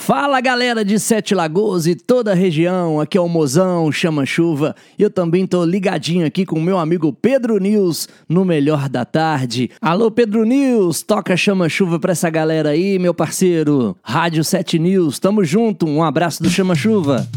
Fala galera de Sete Lagoas e toda a região, aqui é o Mozão, Chama-Chuva. Eu também tô ligadinho aqui com o meu amigo Pedro News no Melhor da Tarde. Alô Pedro News, toca Chama-Chuva pra essa galera aí, meu parceiro. Rádio 7 News, tamo junto, um abraço do Chama-Chuva.